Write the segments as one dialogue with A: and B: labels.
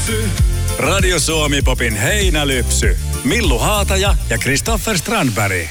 A: Radio Suomi Popin heinälypsy. Millu Haataja ja Christopher Strandberg.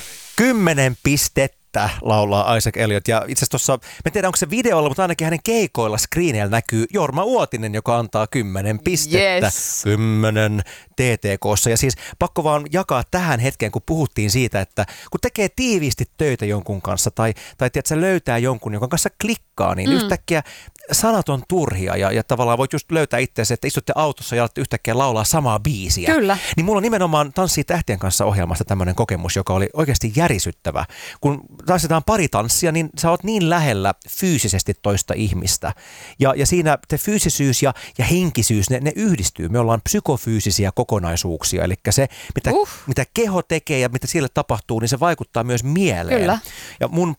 B: 10 pistettä laulaa Isaac Elliot. Ja itse asiassa tuossa, mä en tiedä onko se videolla, mutta ainakin hänen keikoilla screeneillä näkyy Jorma Uotinen, joka antaa 10 pistettä.
C: Yes.
B: 10 TTK:ssa. Ja siis pakko vaan jakaa tähän hetkeen, kun puhuttiin siitä, että kun tekee tiiviisti töitä jonkun kanssa tai tiedätkö, löytää jonkun, jonka kanssa klikkaa, niin yhtäkkiä sanat on turhia ja tavallaan voit just löytää itseäsi, että istutte autossa ja alatte yhtäkkiä laulaa samaa biisiä.
C: Kyllä.
B: Niin mulla on nimenomaan Tanssii tähtien kanssa -ohjelmasta tämmöinen kokemus, joka oli oikeasti järisyttävä. Kun tanssitaan paritanssia, niin sä oot niin lähellä fyysisesti toista ihmistä. Ja siinä te fyysisyys ja henkisyys, ne yhdistyy. Me ollaan psykofyysisiä kokonaisuuksia, eli se, mitä keho tekee ja mitä siellä tapahtuu, niin se vaikuttaa myös mieleen.
C: Kyllä.
B: Ja mun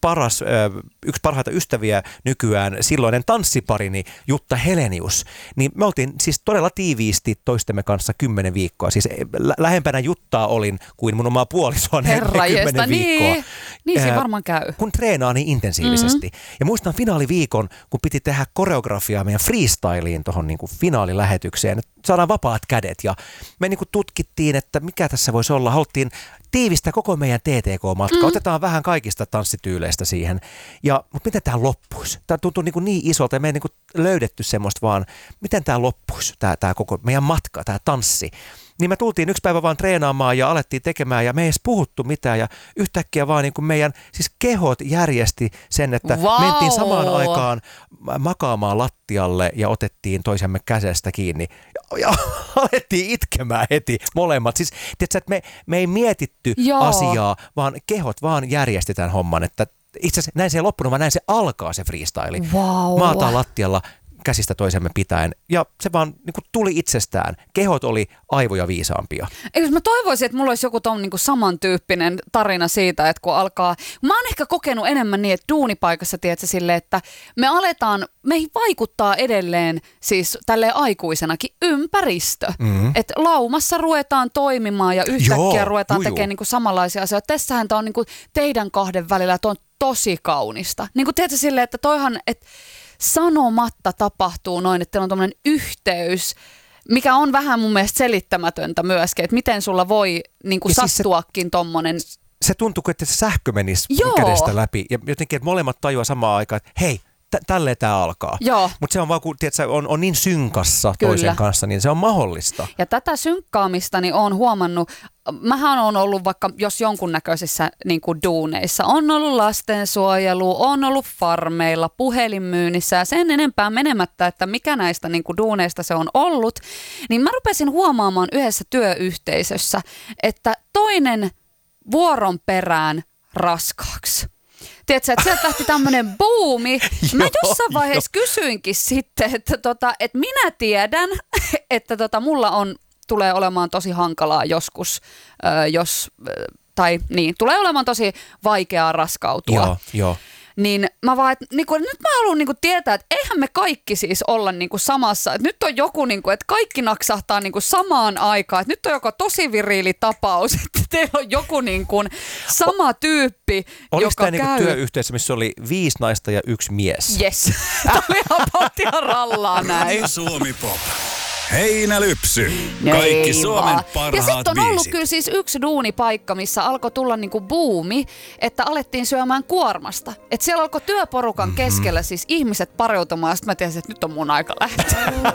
B: yksi parhaita ystäviä nykyään, silloinen tanssiparini Jutta Helenius, niin me oltiin siis todella tiiviisti toistemme kanssa 10 viikkoa. Siis lähempänä Juttaa olin kuin mun omaa puolisoa 10 viikkoa.
C: Niin se varmaan käy.
B: Kun treenaa niin intensiivisesti. Ja muistan finaaliviikon, kun piti tehdä koreografiaa meidän freestyliin tuohon niin kuin finaalilähetykseen. Saadaan vapaat kädet ja me niin kuin tutkittiin, että mikä tässä voisi olla. Haluttiin tiivistää koko meidän TTK-matka. Otetaan vähän kaikista tanssityyleistä siihen. Mutta miten tämä loppuisi? Tämä tuntuu niin isolta ja me ei niin kuin löydetty semmoista vaan, miten tämä loppuisi, tämä koko meidän matka, tämä tanssi. Niin me tultiin yksi päivä vaan treenaamaan ja alettiin tekemään ja me ei edes puhuttu mitään ja yhtäkkiä vaan niin kuin meidän siis kehot järjesti sen, että mentiin samaan aikaan makaamaan lattialle ja otettiin toisemme kädestä kiinni ja alettiin itkemään heti molemmat. Siis tiedätkö, että me ei mietitty asiaa, vaan kehot vaan järjesti tämän homman, että itse asiassa näin se ei loppunut, vaan näin se alkaa se freestyle.
C: Wow.
B: Maataan lattialla käsistä toisemme pitäen. Ja se vaan niin kuin tuli itsestään. Kehot oli aivoja viisaampia.
C: Eikö mä toivoisin, että mulla olisi joku ton niin kuin samantyyppinen tarina siitä, että kun alkaa... Mä oon ehkä kokenut enemmän niin, että duunipaikassa, tiedätkö, silleen, että meihin vaikuttaa edelleen siis tälleen aikuisenakin ympäristö. Että laumassa ruvetaan toimimaan ja yhtäkkiä ruvetaan tekemään niin kuin samanlaisia asioita. Tässähän tää on niin kuin teidän kahden välillä, että on tosi kaunista. Niin kuin tiedätkö, silleen, että toihan... sanomatta tapahtuu noin, että on tommoinen yhteys, mikä on vähän mun mielestä selittämätöntä myöskin, että miten sulla voi niin kuin sattuakin siis tommonen.
B: Se tuntuu, että se sähkö menisi kädestä läpi ja jotenkin, että molemmat tajuaa samaan aikaan, että hei, tälleen tämä alkaa. Mutta se on vaan, kun tiedätkö, on niin synkassa toisen kanssa, niin se on mahdollista.
C: Ja tätä synkkaamista niin olen huomannut, mähän on ollut vaikka jos jonkunnäköisissä niin kuin duuneissa, on ollut lastensuojelu, on ollut farmeilla, puhelinmyynnissä ja sen enempää menemättä, että mikä näistä niin kuin duuneista se on ollut, niin mä rupesin huomaamaan yhdessä työyhteisössä, että toinen vuoron perään raskaaksi. Tiedätkö, että sieltä lähti tämmöinen buumi. Mä jossain vaiheessa kysyinkin sitten, että minä tiedän, että mulla tulee olemaan tosi hankalaa joskus, tulee olemaan tosi vaikeaa raskautua.
B: Joo.
C: Niin mä vaan, että nyt mä haluan tietää, että eihän me kaikki siis olla samassa. Että nyt on joku, että kaikki naksahtaa samaan aikaan. Että nyt on joko tosi viriili tapaus, että teillä on joku sama tyyppi,
B: oliko
C: joka
B: tämä
C: käy.
B: Työyhteisö, missä oli 5 naista ja 1 mies?
C: Yes. Tämä oli ihan rallaa näin.
A: Suomi Pop. Heinälypsy. Kaikki Suomen parhaat
C: ja sitten on ollut
A: biisit.
C: kyllä siis yksi duunipaikka, missä alkoi tulla buumi, että alettiin syömään kuormasta. Että siellä alkoi työporukan keskellä siis ihmiset pariutumaan ja sitten mä tiesin, että nyt on mun aika lähteä.